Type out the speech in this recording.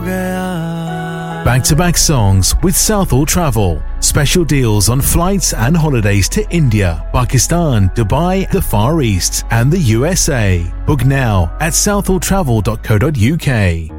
गया. Back-to-back songs with Southall Travel. Special deals on flights and holidays to India, Pakistan, Dubai, the Far East and the USA. Book now at southalltravel.co.uk.